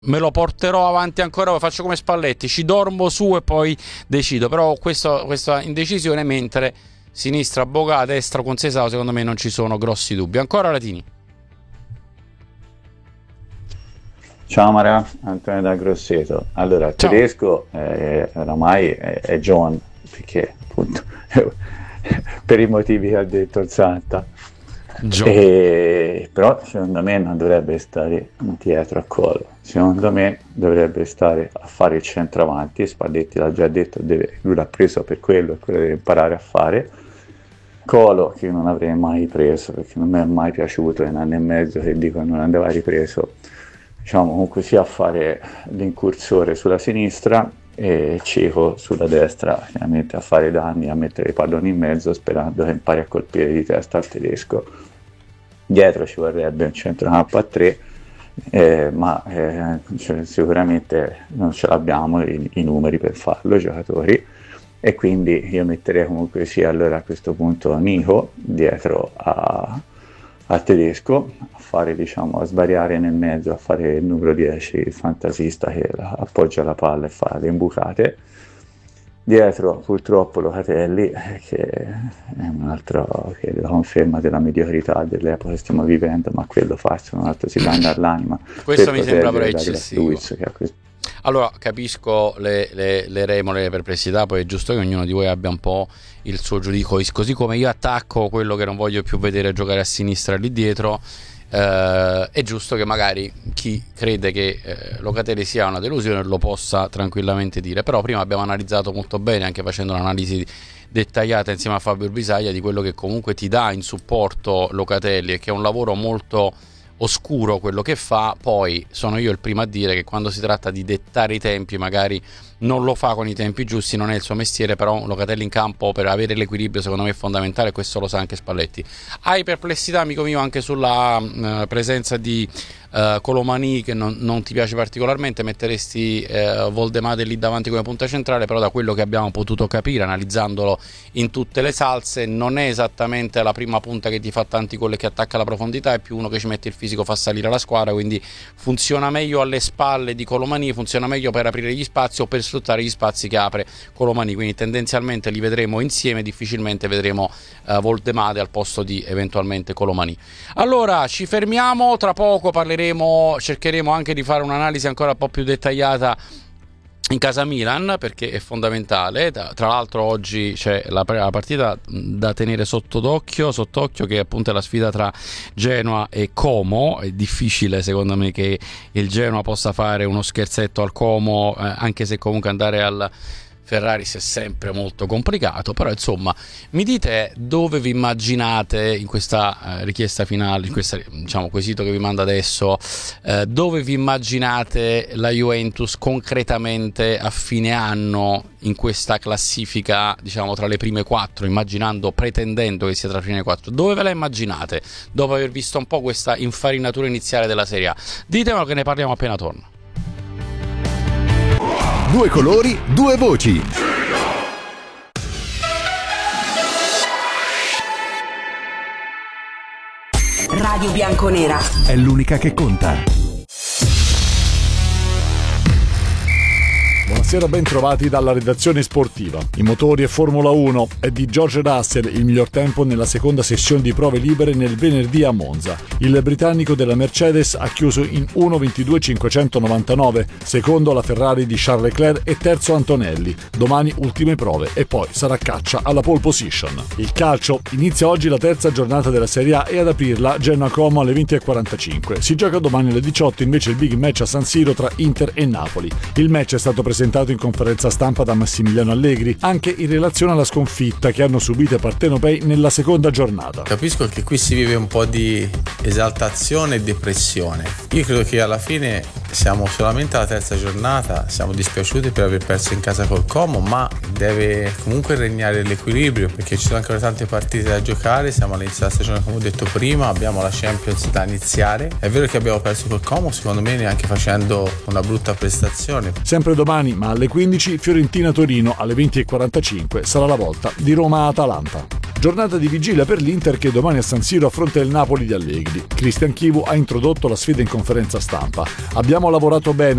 me lo porterò avanti ancora, faccio come Spalletti, ci dormo su e poi decido, però questa indecisione, mentre sinistra Boga, destra con Sesao, secondo me non ci sono grossi dubbi. Ancora Latini. Ciao Mara, Antonio da Grosseto. Allora, il tedesco oramai è John, perché appunto per i motivi che ha detto il Santa. Però secondo me non dovrebbe stare dietro a Colo, secondo me dovrebbe stare a fare il centravanti. Spalletti l'ha già detto, lui l'ha preso per quello e quello deve imparare a fare. Colo che non avrei mai preso, perché non mi è mai piaciuto, è un anno e mezzo che dico non andava ripreso, diciamo comunque sia a fare l'incursore sulla sinistra e Cieco sulla destra, chiaramente a fare danni, a mettere i palloni in mezzo, sperando che impari a colpire di testa al tedesco. Dietro ci vorrebbe un centrocampo a 3, sicuramente non ce l'abbiamo i numeri per farlo, i giocatori, e quindi io metterei comunque sia allora a questo punto Nico dietro al tedesco, a fare, diciamo, a svariare nel mezzo, a fare il numero 10, il fantasista che appoggia la palla e fa le imbucate. Dietro purtroppo Locatelli, che è un altro che la conferma della mediocrità dell'epoca che stiamo vivendo, ma quello faccio un altro si danna all'anima. Questo mi sembra però eccessivo. Allora, capisco le remore, le perplessità, poi è giusto che ognuno di voi abbia un po' il suo giudizio, così come io attacco quello che non voglio più vedere giocare a sinistra lì dietro. È giusto che magari chi crede che Locatelli sia una delusione lo possa tranquillamente dire, però prima abbiamo analizzato molto bene, anche facendo un'analisi dettagliata insieme a Fabio Bisaglia, di quello che comunque ti dà in supporto Locatelli, e che è un lavoro molto oscuro quello che fa. Poi sono io il primo a dire che quando si tratta di dettare i tempi magari non lo fa con i tempi giusti, non è il suo mestiere, però Locatelli in campo per avere l'equilibrio secondo me è fondamentale, e questo lo sa anche Spalletti. Hai perplessità, amico mio, anche sulla presenza di Colomani, che non ti piace particolarmente, metteresti Voldemade lì davanti come punta centrale, però da quello che abbiamo potuto capire analizzandolo in tutte le salse non è esattamente la prima punta che ti fa tanti gol e che attacca la profondità, è più uno che ci mette il fisico, fa salire la squadra, quindi funziona meglio alle spalle di Colomani, funziona meglio per aprire gli spazi o per sfruttare gli spazi che apre Colomani, quindi tendenzialmente li vedremo insieme, difficilmente vedremo Voldemade al posto di eventualmente Colomani. Allora ci fermiamo, tra poco cercheremo anche di fare un'analisi ancora un po' più dettagliata in casa Milan, perché è fondamentale. Tra l'altro oggi c'è la partita da tenere sott'occhio, che appunto è la sfida tra Genoa e Como. È difficile secondo me che il Genoa possa fare uno scherzetto al Como, anche se comunque andare al Ferraris è sempre molto complicato, però insomma mi dite dove vi immaginate in questa richiesta finale, in questo, diciamo, quesito che vi mando adesso, dove vi immaginate la Juventus concretamente a fine anno in questa classifica, diciamo tra le prime 4, pretendendo che sia tra le prime 4, dove ve la immaginate dopo aver visto un po' questa infarinatura iniziale della Serie A? Ditemelo che ne parliamo appena torno. Due colori, due voci. Radio Bianconera è l'unica che conta. Buonasera, ben trovati dalla redazione sportiva. I motori e Formula 1 è di George Russell il miglior tempo nella seconda sessione di prove libere nel venerdì a Monza. Il britannico della Mercedes ha chiuso in 1:22.599, secondo la Ferrari di Charles Leclerc e terzo Antonelli. Domani ultime prove e poi sarà caccia alla pole position. Il calcio inizia oggi la terza giornata della Serie A e ad aprirla Genoa-Como alle 20:45. Si gioca domani alle 18 invece il big match a San Siro tra Inter e Napoli. Il match è stato presentato in conferenza stampa da Massimiliano Allegri, anche in relazione alla sconfitta che hanno subito i partenopei nella seconda giornata. Capisco che qui si vive un po' di esaltazione e depressione. Io credo che alla fine siamo solamente alla terza giornata, siamo dispiaciuti per aver perso in casa col Como, ma deve comunque regnare l'equilibrio, perché ci sono ancora tante partite da giocare, siamo all'inizio della stagione come ho detto prima, abbiamo la Champions da iniziare. È vero che abbiamo perso col Como, secondo me neanche facendo una brutta prestazione. Sempre domani, ma alle 15, Fiorentina-Torino, alle 20:45 sarà la volta di Roma-Atalanta. Giornata di vigilia per l'Inter che domani a San Siro affronta il Napoli di Allegri. Christian Chivu ha introdotto la sfida in conferenza stampa. Abbiamo lavorato bene